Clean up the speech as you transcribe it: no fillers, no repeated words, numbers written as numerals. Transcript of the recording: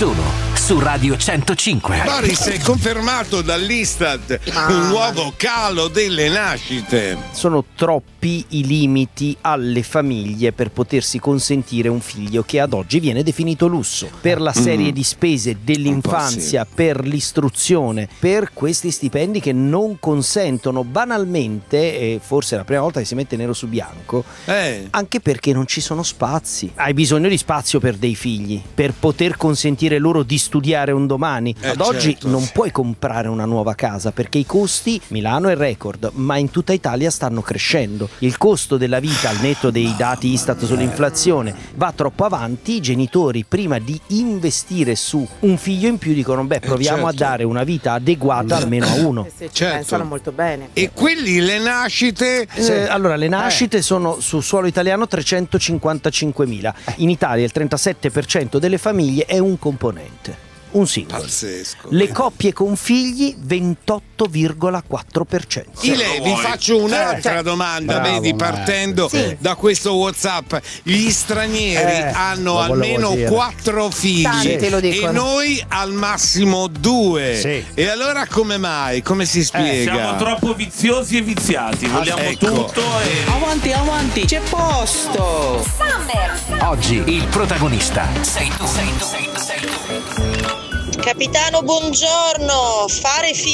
solo su Radio 105. Boris, è confermato dall'Istat un nuovo calo delle nascite. Sono troppi i limiti alle famiglie per potersi consentire un figlio, che ad oggi viene definito lusso, per la serie di spese dell'infanzia, per l'istruzione, per questi stipendi che non consentono banalmente, e forse è la prima volta che si mette nero su bianco, anche perché non ci sono spazi. Hai bisogno di spazio per dei figli, per poter consentire loro di studiare un domani. Ad oggi non puoi comprare una nuova casa perché i costi, Milano è record, ma in tutta Italia stanno crescendo. Il costo della vita, al netto dei dati Istat sull'inflazione, va troppo avanti. I genitori, prima di investire su un figlio in più, dicono proviamo a dare una vita adeguata almeno a uno. Se ci pensano molto bene. E quelli, le nascite? Allora, le nascite sono su suolo italiano 355.000. In Italia il 37% delle famiglie è un componente, un singolo. Pazzesco. Le coppie con figli 28,4%. Vi faccio un'altra domanda, vedi, partendo da questo WhatsApp. Gli stranieri hanno almeno 4 figli. Tanti lo dicono. E noi al massimo 2. Sì. E allora come mai? Come si spiega? Siamo troppo viziosi e viziati, vogliamo tutto e... Avanti, c'è posto! Oggi il protagonista sei tu. Capitano, buongiorno. Fare